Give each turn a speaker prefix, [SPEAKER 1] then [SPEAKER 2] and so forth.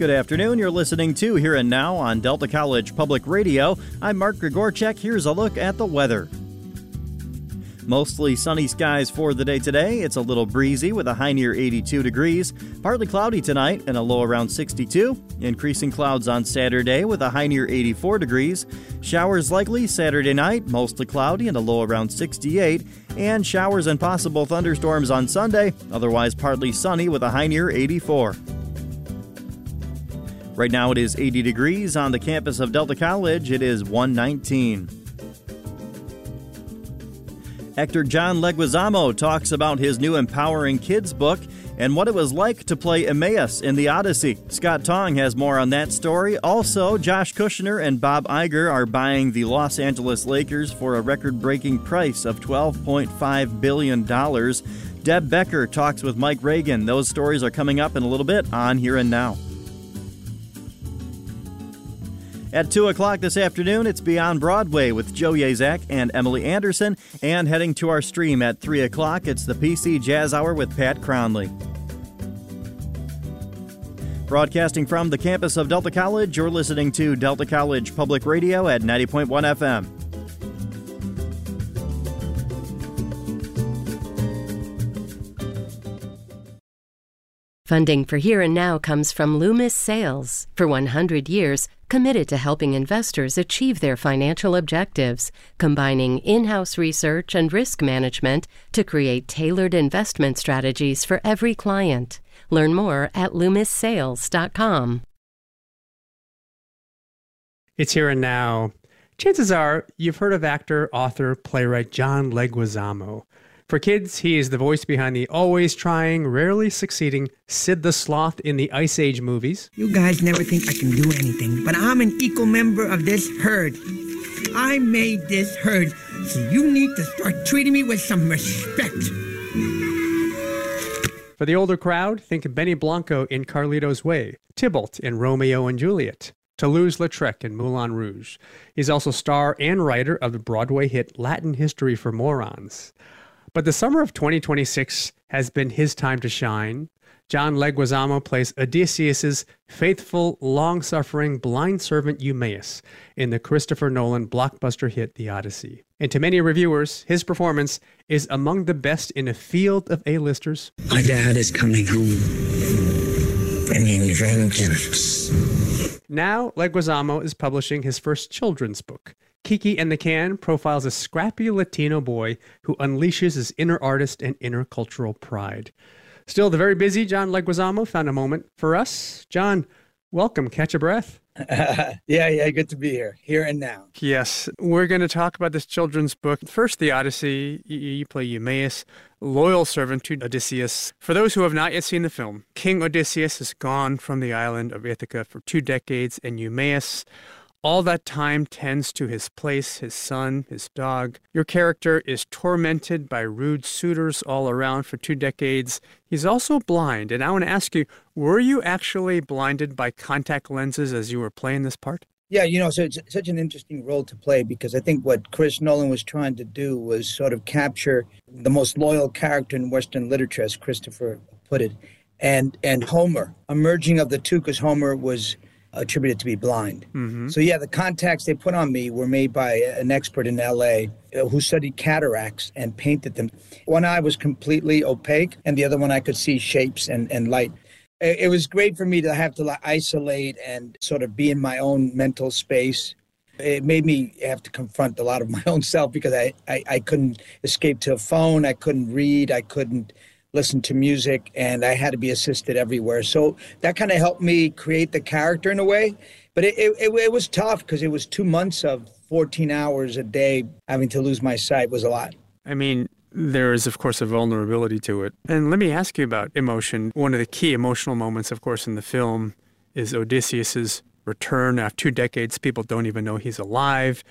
[SPEAKER 1] Good afternoon. You're listening to Here and Now on Delta College Public Radio. I'm Mark Grigorchek. Here's a look at the weather. Mostly sunny skies for the day today. It's a little breezy with a high near 82 degrees. Partly cloudy tonight and a low around 62. Increasing clouds on Saturday with a high near 84 degrees. Showers likely Saturday night, mostly cloudy and a low around 68. And showers and possible thunderstorms on Sunday, otherwise partly sunny with a high near 84. Right now it is 80 degrees on the campus of Delta College. It is 119. Actor John Leguizamo talks about his new Empowering Kids book and what it was like to play Emmaus in the Odyssey. Scott Tong has more on that story. Also, Josh Kushner and Bob Iger are buying the Los Angeles Lakers for a record-breaking price of $12.5 billion. Deb Becker talks with Mike Reagan. Those stories are coming up in a little bit on Here and Now. At 2 o'clock this afternoon, it's Beyond Broadway with Joe Yazak and Emily Anderson. And heading to our stream at 3 o'clock, it's the PC Jazz Hour with Pat Cronley. Broadcasting from the campus of Delta College, you're listening to Delta College Public Radio at 90.1 FM.
[SPEAKER 2] Funding for Here and Now comes from Loomis Sales. For 100 years, committed to helping investors achieve their financial objectives, combining in-house research and risk management to create tailored investment strategies for every client. Learn more at LoomisSales.com.
[SPEAKER 3] It's Here and Now. Chances are you've heard of actor, author, playwright John Leguizamo. For kids, he is the voice behind the always trying, rarely succeeding Sid the Sloth in the Ice Age movies.
[SPEAKER 4] You guys never think I can do anything, but I'm an equal member of this herd. I made this herd, so you need to start treating me with some respect.
[SPEAKER 3] For the older crowd, think of Benny Blanco in Carlito's Way, Tybalt in Romeo and Juliet, Toulouse-Lautrec in Moulin Rouge. He's also star and writer of the Broadway hit Latin History for Morons. But the summer of 2026 has been his time to shine. John Leguizamo plays Odysseus' faithful, long-suffering blind servant Eumaeus in the Christopher Nolan blockbuster hit The Odyssey. And to many reviewers, his performance is among the best in a field of A-listers.
[SPEAKER 5] My dad is coming home, bringing vengeance.
[SPEAKER 3] Now, Leguizamo is publishing his first children's book. Kiki and the Can profiles a scrappy Latino boy who unleashes his inner artist and inner cultural pride. Still, the very busy John Leguizamo found a moment for us. John, welcome. Catch a breath.
[SPEAKER 6] Yeah, good to be here. Here and now.
[SPEAKER 3] Yes, we're going to talk about this children's book. First, The Odyssey. You play Eumaeus, loyal servant to Odysseus. For those who have not yet seen the film, King Odysseus is gone from the island of Ithaca for 2 decades, and Eumaeus, all that time, tends to his place, his son, his dog. Your character is tormented by rude suitors all around for 2 decades. He's also blind, and I want to ask you, were you actually blinded by contact lenses as you were playing this part?
[SPEAKER 6] Yeah, so it's such an interesting role to play because I think what Chris Nolan was trying to do was sort of capture the most loyal character in Western literature, as Christopher put it, and Homer, a merging of the two because Homer was attributed to be blind. Mm-hmm. So yeah, the contacts they put on me were made by an expert in LA who studied cataracts and painted them. One eye was completely opaque and the other one I could see shapes and light. It was great for me to have to isolate and sort of be in my own mental space. It made me have to confront a lot of my own self because I couldn't escape to a phone, I couldn't read, I couldn't listen to music, and I had to be assisted everywhere. So that kind of helped me create the character in a way. But it was tough because it was 2 months of 14 hours a day. Having to lose my sight was a lot.
[SPEAKER 3] I mean, there is, of course, a vulnerability to it. And let me ask you about emotion. One of the key emotional moments, of course, in the film is Odysseus's return after 2 decades. People don't even know he's alive.